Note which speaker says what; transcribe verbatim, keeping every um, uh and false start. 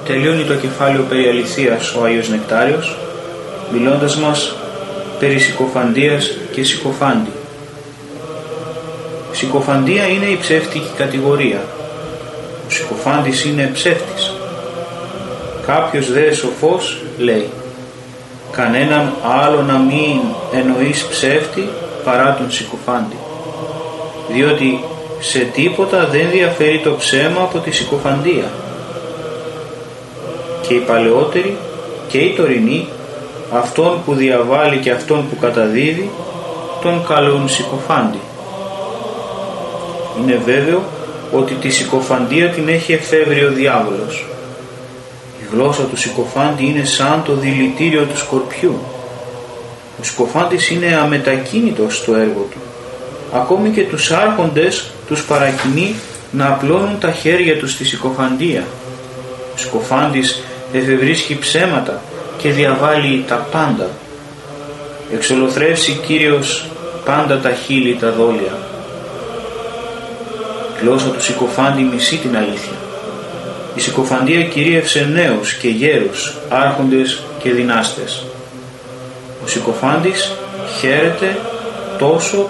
Speaker 1: τελειώνει το κεφάλαιο περί αληθείας ο Άγιος Νεκτάριος, μιλώντας μας περί συκοφαντίας και συκοφάντη. Συκοφαντία είναι η ψεύτικη κατηγορία. Ο συκοφάντης είναι ψεύτης. Κάποιος δε σοφός λέει, κανέναν άλλο να μην εννοείς ψεύτη παρά τον συκοφάντη, διότι σε τίποτα δεν διαφέρει το ψέμα από τη συκοφαντία. Και οι παλαιότεροι και οι τωρινοί, αυτόν που διαβάλλει και αυτόν που καταδίδει, τον καλούν συκοφάντη. Είναι βέβαιο ότι τη συκοφαντία την έχει εφεύρει ο διάβολος. Η γλώσσα του συκοφάντη είναι σαν το δηλητήριο του σκορπιού. Ο συκοφάντης είναι αμετακίνητος στο έργο του. Ακόμη και τους άρχοντες τους παρακινεί να απλώνουν τα χέρια τους στη συκοφαντία. Ο συκοφάντης εφευρίσκει ψέματα και διαβάλλει τα πάντα. Εξολοθρεύσει Κύριος πάντα τα χείλη τα δόλια. Η γλώσσα του συκοφάντη μισεί την αλήθεια. Η συκοφαντία κυρίευσε νέους και γέρους, άρχοντες και δυνάστες. Ο συκοφάντης χαίρεται τόσο